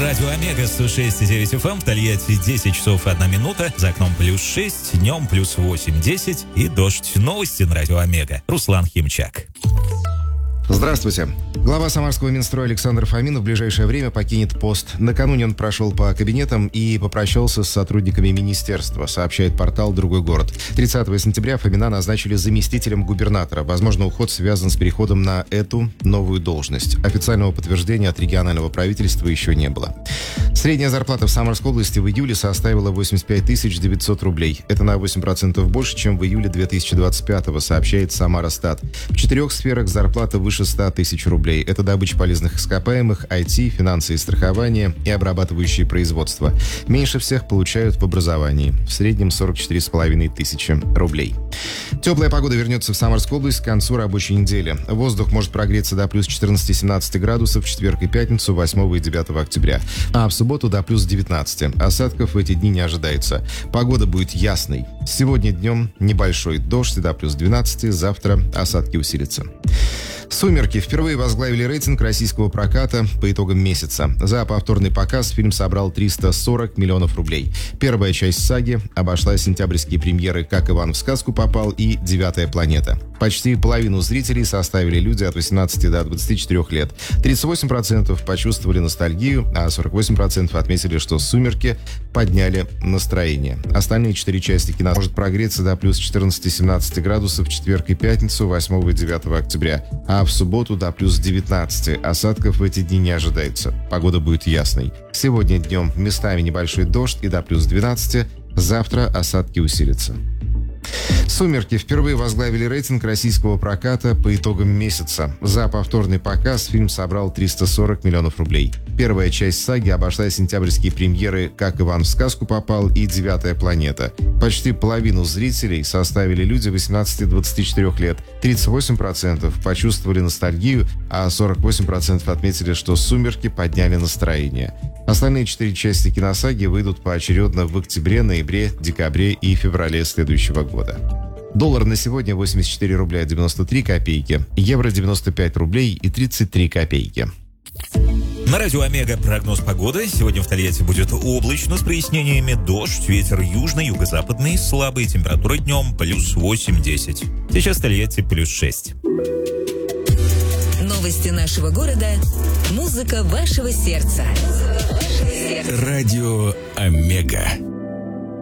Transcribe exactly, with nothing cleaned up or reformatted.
Радио Омега сто шесть и девять эф эм, в Тольятти десять часов и одна минута, за окном плюс шесть, днем плюс восемь десять и дождь. Новости на Радио Омега. Руслан Химчак. Здравствуйте. Глава Самарского Минстроя Александр Фомин в ближайшее время покинет пост. Накануне он прошел по кабинетам и попрощался с сотрудниками министерства, сообщает портал «Другой город». тридцатого сентября Фомина назначили заместителем губернатора. Возможно, уход связан с переходом на эту новую должность. Официального подтверждения от регионального правительства еще не было. Средняя зарплата в Самарской области в июле составила восемьдесят пять тысяч девятьсот рублей. Это на восемь процентов больше, чем в июле две тысячи двадцать пятого, сообщает Самаростат. В четырех сферах зарплата выше ста тысяч рублей. Это добыча полезных ископаемых, ай ти, финансы и страхование и обрабатывающие производство. Меньше всех получают в образовании. В среднем сорок четыре с половиной тысячи рублей. Теплая погода вернется в Самарскую область к концу рабочей недели. Воздух может прогреться до плюс четырнадцати-семнадцати градусов в четверг и пятницу, восьмого и девятого октября. А в субботу до плюс девятнадцати. Осадков в эти дни не ожидается. Погода будет ясной. Сегодня днем небольшой дождь и до плюс двенадцати. Завтра осадки усилятся. «Сумерки» впервые возглавили рейтинг российского проката по итогам месяца. За повторный показ фильм собрал триста сорок миллионов рублей. Первая часть саги обошла сентябрьские премьеры «Как Иван в сказку попал» и «Девятая планета». Почти половину зрителей составили люди от восемнадцати до двадцати четырёх лет. тридцать восемь процентов почувствовали ностальгию, а сорок восемь процентов отметили, что «Сумерки» подняли настроение. Остальные четыре части кино может прогреться до плюс четырнадцати-семнадцати градусов в четверг и пятницу, восьмого и девятого октября. А в субботу до плюс девятнадцати. Осадков в эти дни не ожидается. Погода будет ясной. Сегодня днем местами небольшой дождь и до плюс двенадцати. Завтра осадки усилятся. «Сумерки» впервые возглавили рейтинг российского проката по итогам месяца. За повторный показ фильм собрал триста сорок миллионов рублей. Первая часть саги обошла сентябрьские премьеры «Как Иван в сказку попал» и «Девятая планета». Почти половину зрителей составили люди восемнадцати до двадцати четырёх лет. тридцать восемь процентов почувствовали ностальгию, а сорок восемь процентов отметили, что «Сумерки» подняли настроение. Остальные четыре части киносаги выйдут поочередно в октябре, ноябре, декабре и феврале следующего года. Доллар на сегодня восемьдесят четыре рубля девяносто три копейки, евро девяносто пять рублей и тридцать три копейки. На радио Омега прогноз погоды. Сегодня в Тольятти будет облачно с прояснениями, дождь, ветер южный, юго-западный, слабые температуры днем плюс восемь-десять. Сейчас в Тольятти плюс шесть. Новости нашего города. Музыка вашего сердца. Радио Омега.